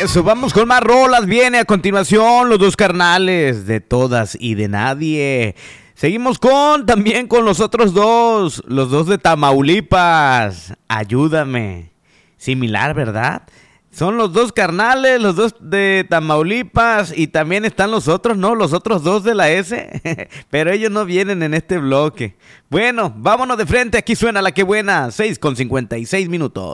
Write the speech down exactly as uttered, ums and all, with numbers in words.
Eso, vamos con más rolas. Viene a continuación Los Dos Carnales, De Todas y de Nadie. Seguimos con, también con los otros dos, los dos de Tamaulipas. Ayúdame. Similar, ¿verdad? Son los dos carnales, los dos de Tamaulipas, y también están los otros, ¿no? Los otros dos de la S, pero ellos no vienen en este bloque. Bueno, vámonos de frente, aquí suena La Que Buena, seis con cincuenta y seis minutos.